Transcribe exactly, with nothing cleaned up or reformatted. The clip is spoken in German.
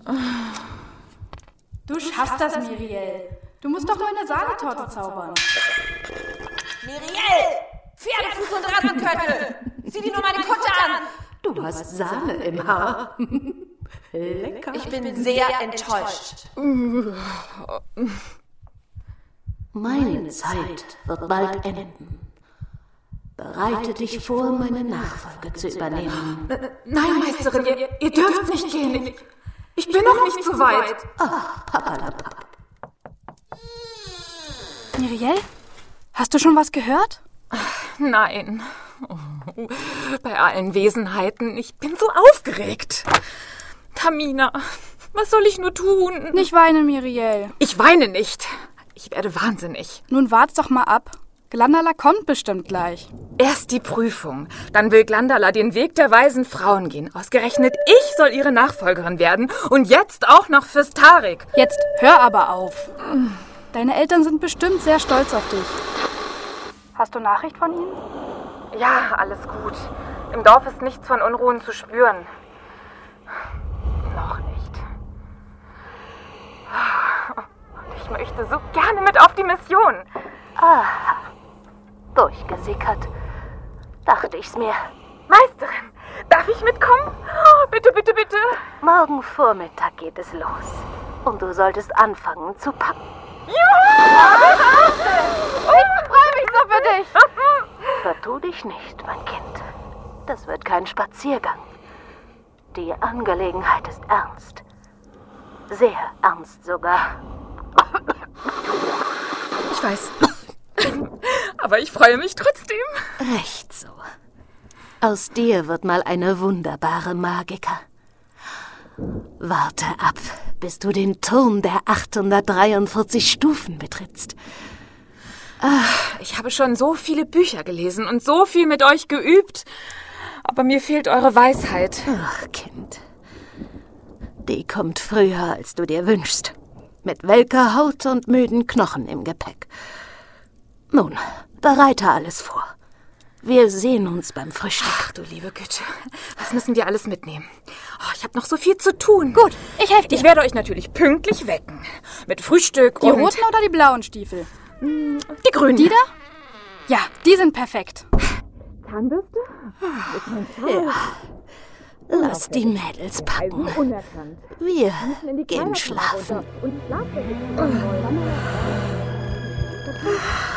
Du schaffst das, Miriel. Du musst doch nur eine Sahnetorte zaubern. Miriel! Pferdefuß und Rattenköttel! Sieh dir nur meine Kutte an! Du hast Sahne im Haar. Lecker. Ich bin sehr enttäuscht. Meine Zeit wird bald enden. Bereite dich vor, meine Nachfolge zu übernehmen. Nein, Meisterin, ihr, ihr dürft nicht gehen. Ich, ich bin noch nicht so weit. Ach, Papalapap. Miriel, hast du schon was gehört? Nein. Oh, bei allen Wesenheiten. Ich bin so aufgeregt. Tamina, was soll ich nur tun? Nicht weinen, Miriel. Ich weine nicht. Ich werde wahnsinnig. Nun wart's doch mal ab. Glandala kommt bestimmt gleich. Erst die Prüfung. Dann will Glandala den Weg der weisen Frauen gehen. Ausgerechnet ich soll ihre Nachfolgerin werden. Und jetzt auch noch fürs Tarik. Jetzt hör aber auf. Deine Eltern sind bestimmt sehr stolz auf dich. Hast du Nachricht von ihnen? Ja, alles gut. Im Dorf ist nichts von Unruhen zu spüren. Noch nicht. Und ich möchte so gerne mit auf die Mission. Ah, durchgesickert. Dachte ich's mir. Meisterin, darf ich mitkommen? Oh, bitte, bitte, bitte. Morgen Vormittag geht es los. Und du solltest anfangen zu packen. Juhu! Ich freue mich so für dich. Vertu dich nicht, mein Kind. Das wird kein Spaziergang. Die Angelegenheit ist ernst. Sehr ernst sogar. Ich weiß. Aber ich freue mich trotzdem. Recht so. Aus dir wird mal eine wunderbare Magiker. Warte ab, bis du den Turm der achthundertdreiundvierzig Stufen betrittst. Ach, ich habe schon so viele Bücher gelesen und so viel mit euch geübt. Aber mir fehlt eure Weisheit. Ach, Kind. Die kommt früher, als du dir wünschst. Mit welker Haut und müden Knochen im Gepäck. Nun, bereite alles vor. Wir sehen uns beim Frühstück. Ach du liebe Güte, was müssen wir alles mitnehmen? Oh, ich habe noch so viel zu tun. Gut, ich helfe dir. Ich werde euch natürlich pünktlich wecken. Mit Frühstück Die und... roten oder die blauen Stiefel? Die grünen. Die da? Ja, die sind perfekt. Zahnbürste? Ja. Lass die Mädels packen. Wir gehen schlafen. Und